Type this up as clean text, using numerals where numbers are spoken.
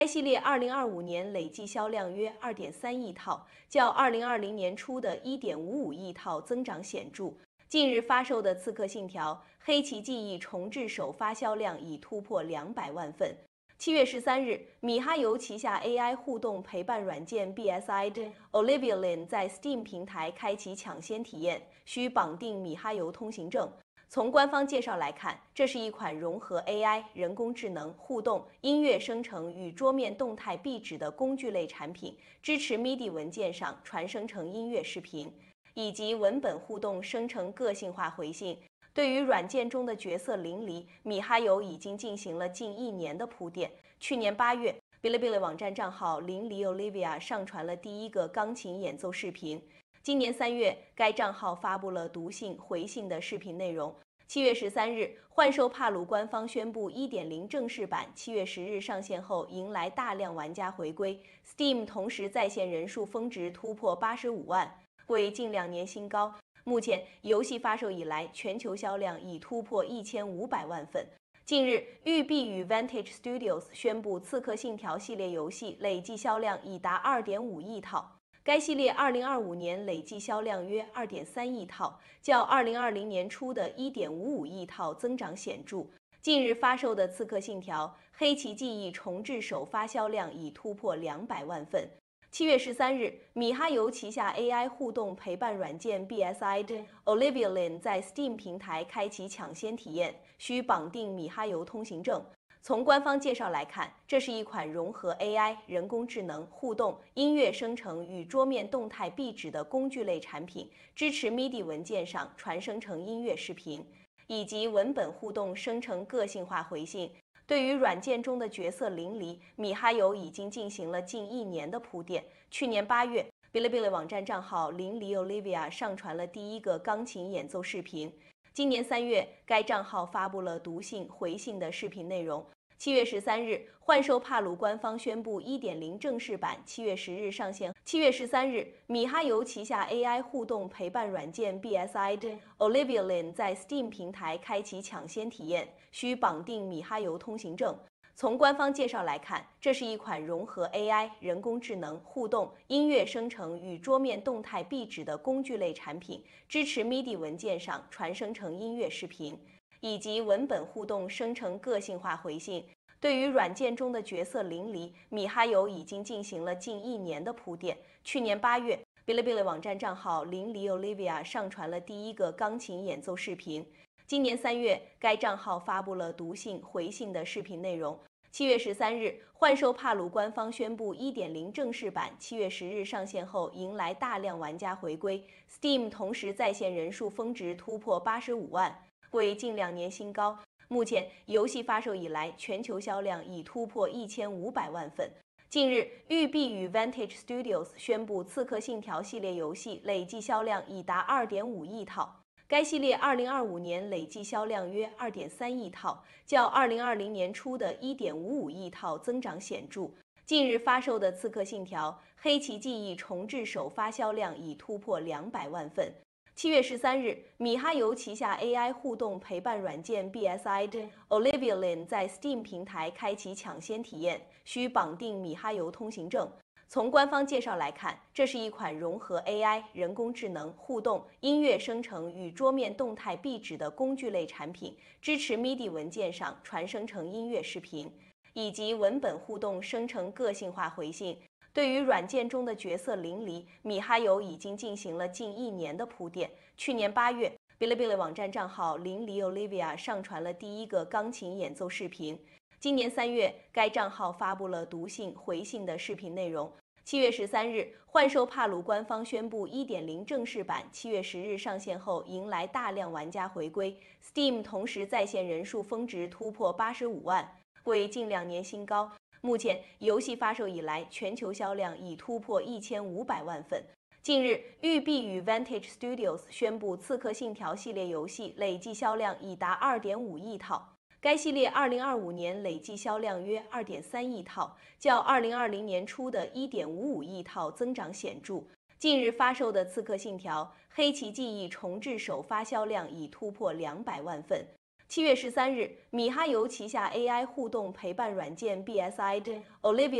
该系列2025年累计销量约2.3亿套，较2020年初的1.55亿套增长显著。近日发售的《刺客信条：黑旗记忆》重置首发销量已突破200万份。7月13日，米哈游旗下 AI 互动陪伴软件 BSID Olivia Lin 在 Steam 平台开启抢先体验，需绑定米哈游通行证。从官方介绍来看，这是一款融合 AI、人工智能、互动、音乐生成与桌面动态壁纸的工具类产品，支持 MIDI 文件上传生成音乐、视频，以及文本互动生成个性化回信。对于软件中的角色淋漓，米哈游已经进行了近1年的铺垫。去年8月，哔哩哔哩网站账号淋漓 Olivia 上传了第一个钢琴演奏视频。今年3月，该账号发布了读信回信的视频内容。7月13日，幻兽帕鲁官方宣布 1.0 正式版7月10日上线后，迎来大量玩家回归。Steam 同时在线人数峰值突破85万，为近2年新高。目前，游戏发售以来，全球销量已突破1500万份。近日，育碧与 Vantage Studios 宣布，《刺客信条》系列游戏累计销量已达2.5亿套。该系列2025年累计销量约2.3亿套，较2020年初的1.55亿套增长显著。近日发售的《刺客信条：黑旗记忆》重置首发销量已突破200万份。7月13日，米哈游旗下 AI 互动陪伴软件 BSID Olivia Lin 在 Steam 平台开启抢先体验，需绑定米哈游通行证。从官方介绍来看，这是一款融合 AI、人工智能、互动、音乐生成与桌面动态壁纸的工具类产品，支持 MIDI 文件上传生成音乐、视频，以及文本互动生成个性化回信。对于软件中的角色淋漓，米哈游已经进行了近1年的铺垫。去年8月，哔哩哔哩网站账号淋漓 Olivia 上传了第一个钢琴演奏视频。今年3月，该账号发布了读信回信的视频内容。7月13日，幻兽帕鲁官方宣布 1.0 正式版7月10日上线。7月13日，米哈游旗下 AI 互动陪伴软件 BSID Olivia Lin 在 Steam 平台开启抢先体验，需绑定米哈游通行证。从官方介绍来看，这是一款融合 AI、人工智能、互动、音乐生成与桌面动态壁纸的工具类产品，支持 MIDI 文件上传生成音乐、视频，以及文本互动生成个性化回信。对于软件中的角色淋漓，米哈游已经进行了近1年的铺垫。去年8月，哔哩哔哩网站账号淋漓 Olivia 上传了第一个钢琴演奏视频。今年3月，该账号发布了读信回信的视频内容。7月13日，幻兽帕鲁官方宣布 1.0 正式版7月10日上线后，迎来大量玩家回归。Steam 同时在线人数峰值突破85万，为近2年新高。目前，游戏发售以来，全球销量已突破1500万份。近日，育碧与 Vantage Studios 宣布，《刺客信条》系列游戏累计销量已达2.5亿套。该系列2025年累计销量约2.3亿套，较2020年初的1.55亿套增长显著。近日发售的《刺客信条：黑旗记忆》重置首发销量已突破200万份。7月13日，米哈游旗下 AI 互动陪伴软件 BSID Olivia Lin 在 Steam 平台开启抢先体验，需绑定米哈游通行证。从官方介绍来看，这是一款融合 AI、人工智能、互动、音乐生成与桌面动态壁纸的工具类产品，支持 MIDI 文件上传生成音乐、视频，以及文本互动生成个性化回信。对于软件中的角色淋漓，米哈游已经进行了近1年的铺垫。去年8月，哔哩哔哩网站账号淋漓 Olivia 上传了第一个钢琴演奏视频。今年3月，该账号发布了读信回信的视频内容。7月13日，幻兽帕鲁官方宣布 1.0 正式版7月10日上线后，迎来大量玩家回归。Steam 同时在线人数峰值突破85万，为近2年新高。目前，游戏发售以来，全球销量已突破1500万份。近日，育碧与 Vantage Studios 宣布，《刺客信条》系列游戏累计销量已达2.5亿套。该系列2025年累计销量约2.3亿套，较2020年初的1.55亿套增长显著。近日发售的《刺客信条：黑旗记忆》重置首发销量已突破200万份。 7月13日，米哈游旗下 AI 互动陪伴软件 BSI Olivia